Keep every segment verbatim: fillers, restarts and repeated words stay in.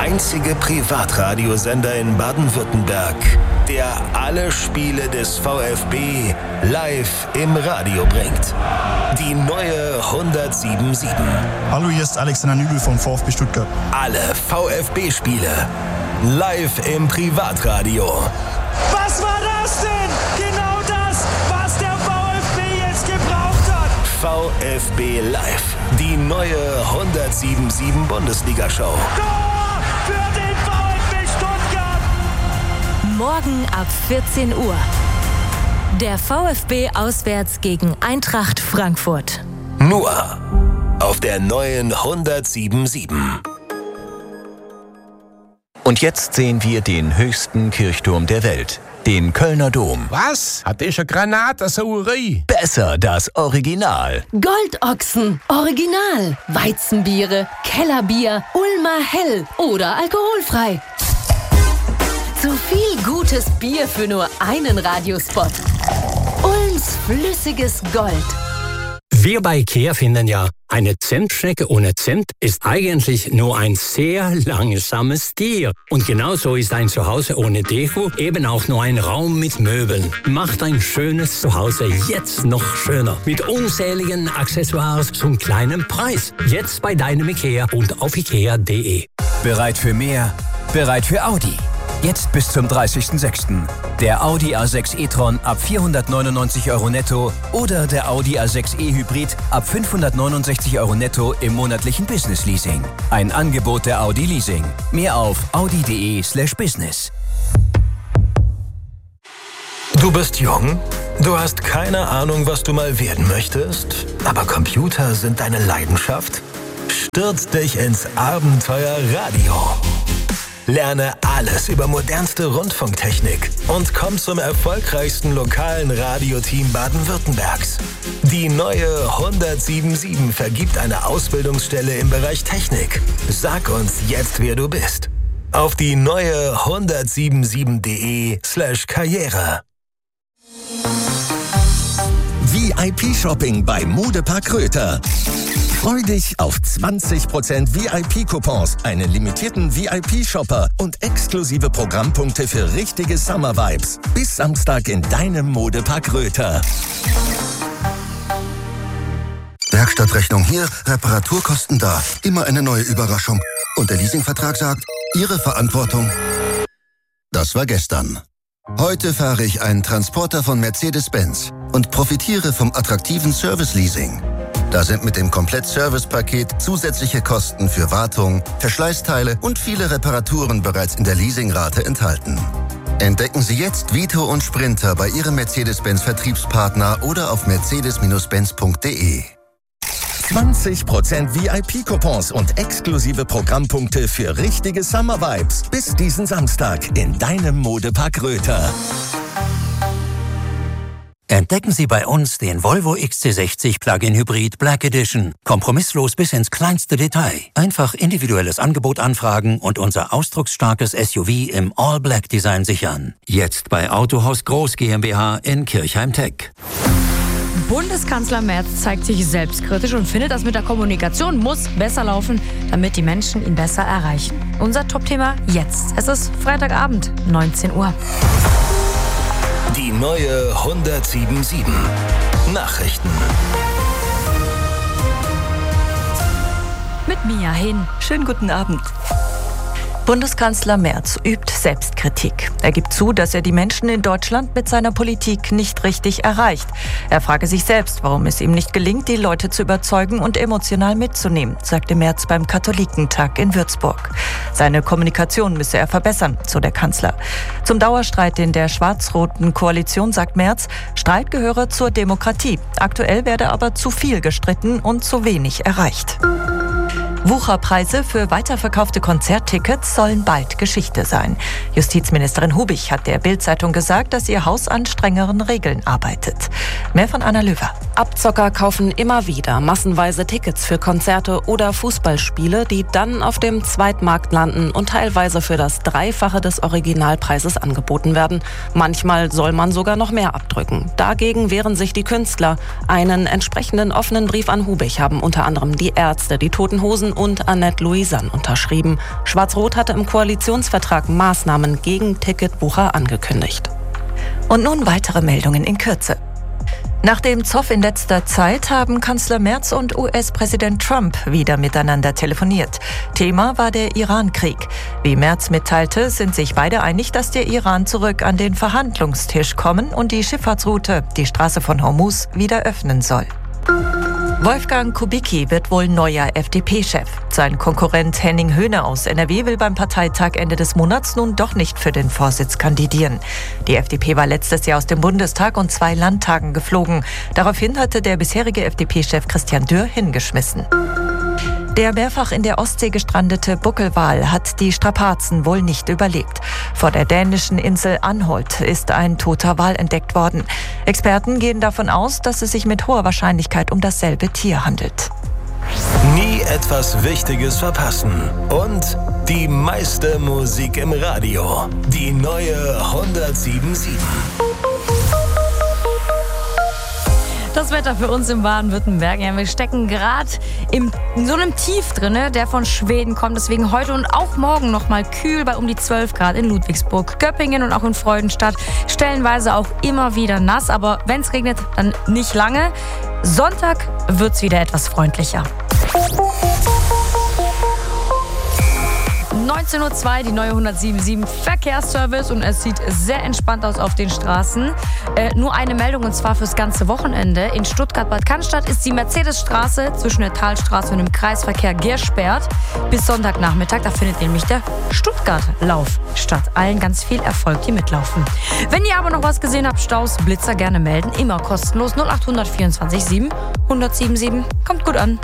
einzige Privatradiosender in Baden-Württemberg, der alle Spiele des VfB live im Radio bringt. Die neue hundertsieben Komma sieben. Hallo, hier ist Alexander Nübel vom VfB Stuttgart. Alle VfB-Spiele live im Privatradio. Was war das denn? Genau das, was der VfB jetzt gebraucht hat. VfB Live, die neue hundertsieben Komma sieben Bundesliga-Show. Tor für den VfB Stuttgart! Morgen ab vierzehn Uhr. Der VfB auswärts gegen Eintracht Frankfurt. Nur auf der neuen hundertsieben Komma sieben. Und jetzt sehen wir den höchsten Kirchturm der Welt, den Kölner Dom. Was? Hat der schon Granatensauerei? Besser das Original. Goldochsen, Original. Weizenbiere, Kellerbier, Ulmer Hell oder alkoholfrei. Zu viel gutes Bier für nur einen Radiospot. Ulms flüssiges Gold. Wir bei IKEA finden ja, eine Zentschnecke ohne Zimt ist eigentlich nur ein sehr langsames Tier. Und genauso ist ein Zuhause ohne Deko eben auch nur ein Raum mit Möbeln. Macht ein schönes Zuhause jetzt noch schöner. Mit unzähligen Accessoires zum kleinen Preis. Jetzt bei deinem IKEA und auf ikea punkt de. Bereit für mehr? Bereit für Audi. Jetzt bis zum dreißigsten sechsten Der Audi A sechs e-tron ab vierhundertneunundneunzig Euro netto oder der Audi A sechs e-Hybrid ab fünfhundertneunundsechzig Euro netto im monatlichen Business-Leasing. Ein Angebot der Audi Leasing. Mehr auf audi punkt de slash business. Du bist jung, du hast keine Ahnung, was du mal werden möchtest, aber Computer sind deine Leidenschaft? Stürz dich ins Abenteuer Radio. Lerne alles über modernste Rundfunktechnik und komm zum erfolgreichsten lokalen Radioteam Baden-Württembergs. Die neue hundertsieben Komma sieben vergibt eine Ausbildungsstelle im Bereich Technik. Sag uns jetzt, wer du bist. Auf die neue hundertsieben Komma sieben punkt de slash karriere. V I P-Shopping bei Modepark Röther. Freu dich auf zwanzig Prozent V I P-Coupons, einen limitierten V I P-Shopper und exklusive Programmpunkte für richtige Summer-Vibes. Bis Samstag in deinem Modepark Röther. Werkstattrechnung hier, Reparaturkosten da. Immer eine neue Überraschung. Und der Leasingvertrag sagt, Ihre Verantwortung. Das war gestern. Heute fahre ich einen Transporter von Mercedes-Benz und profitiere vom attraktiven Service-Leasing. Da sind mit dem Komplett-Service-Paket zusätzliche Kosten für Wartung, Verschleißteile und viele Reparaturen bereits in der Leasingrate enthalten. Entdecken Sie jetzt Vito und Sprinter bei Ihrem Mercedes-Benz-Vertriebspartner oder auf mercedes benz punkt de. zwanzig Prozent V I P-Coupons und exklusive Programmpunkte für richtige Summer-Vibes. Bis diesen Samstag in deinem Modepark Röther. Entdecken Sie bei uns den Volvo X C sechzig Plug-in Hybrid Black Edition. Kompromisslos bis ins kleinste Detail. Einfach individuelles Angebot anfragen und unser ausdrucksstarkes S U V im All-Black-Design sichern. Jetzt bei Autohaus Groß GmbH in Kirchheim-Tech. Bundeskanzler Merz zeigt sich selbstkritisch und findet, dass mit der Kommunikation muss besser laufen, damit die Menschen ihn besser erreichen. Unser Top-Thema jetzt. Es ist Freitagabend, neunzehn Uhr. Die neue hundertsieben Komma sieben. Nachrichten. Mit Mia Hin. Schönen guten Abend. Bundeskanzler Merz übt Selbstkritik. Er gibt zu, dass er die Menschen in Deutschland mit seiner Politik nicht richtig erreicht. Er frage sich selbst, warum es ihm nicht gelingt, die Leute zu überzeugen und emotional mitzunehmen, sagte Merz beim Katholikentag in Würzburg. Seine Kommunikation müsse er verbessern, so der Kanzler. Zum Dauerstreit in der schwarz-roten Koalition sagt Merz, Streit gehöre zur Demokratie. Aktuell werde aber zu viel gestritten und zu wenig erreicht. Wucherpreise für weiterverkaufte Konzerttickets sollen bald Geschichte sein. Justizministerin Hubich hat der Bild-Zeitung gesagt, dass ihr Haus an strengeren Regeln arbeitet. Mehr von Anna Löwer. Abzocker kaufen immer wieder massenweise Tickets für Konzerte oder Fußballspiele, die dann auf dem Zweitmarkt landen und teilweise für das Dreifache des Originalpreises angeboten werden. Manchmal soll man sogar noch mehr abdrücken. Dagegen wehren sich die Künstler. Einen entsprechenden offenen Brief an Hubich haben unter anderem die Ärzte, die Toten Hosen und Annette Louisanne unterschrieben. Schwarz-Rot hatte im Koalitionsvertrag Maßnahmen gegen Ticketbucher angekündigt. Und nun weitere Meldungen in Kürze. Nach dem Zoff in letzter Zeit haben Kanzler Merz und U S-Präsident Trump wieder miteinander telefoniert. Thema war der Iran-Krieg. Wie Merz mitteilte, sind sich beide einig, dass der Iran zurück an den Verhandlungstisch kommen und die Schifffahrtsroute, die Straße von Hormuz, wieder öffnen soll. Wolfgang Kubicki wird wohl neuer F D P-Chef. Sein Konkurrent Henning Höhne aus N R W will beim Parteitag Ende des Monats nun doch nicht für den Vorsitz kandidieren. Die F D P war letztes Jahr aus dem Bundestag und zwei Landtagen geflogen. Daraufhin hatte der bisherige F D P-Chef Christian Dürr hingeschmissen. Der mehrfach in der Ostsee gestrandete Buckelwal hat die Strapazen wohl nicht überlebt. Vor der dänischen Insel Anholt ist ein toter Wal entdeckt worden. Experten gehen davon aus, dass es sich mit hoher Wahrscheinlichkeit um dasselbe Tier handelt. Nie etwas Wichtiges verpassen. Und die meiste Musik im Radio. Die neue hundertsieben Komma sieben. Das Wetter für uns in Baden-Württemberg. Ja, wir stecken gerade in so einem Tief drin, der von Schweden kommt. Deswegen heute und auch morgen noch mal kühl bei um die zwölf Grad in Ludwigsburg, Göppingen und auch in Freudenstadt. Stellenweise auch immer wieder nass, aber wenn es regnet, dann nicht lange. Sonntag wird es wieder etwas freundlicher. neunzehn Uhr zwei, die neue hundertsieben Komma sieben Verkehrsservice und es sieht sehr entspannt aus auf den Straßen. Äh, nur eine Meldung und zwar fürs ganze Wochenende. In Stuttgart-Bad Cannstatt ist die Mercedesstraße zwischen der Talstraße und dem Kreisverkehr gesperrt bis Sonntagnachmittag. Da findet nämlich der Stuttgart-Lauf statt. Allen ganz viel Erfolg, die mitlaufen. Wenn ihr aber noch was gesehen habt, Staus, Blitzer gerne melden. Immer kostenlos null acht vierundzwanzig sieben hundertsieben Komma sieben. Kommt gut an.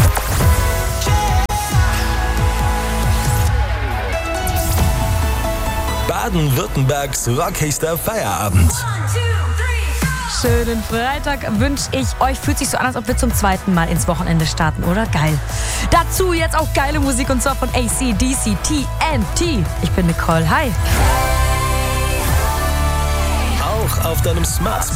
Baden-Württembergs rockigster Feierabend. Schönen Freitag wünsche ich euch. Fühlt sich so an, als ob wir zum zweiten Mal ins Wochenende starten, oder? Geil. Dazu jetzt auch geile Musik und zwar von A C D C, T N T. Ich bin Nicole. Hi. Auch auf deinem Smart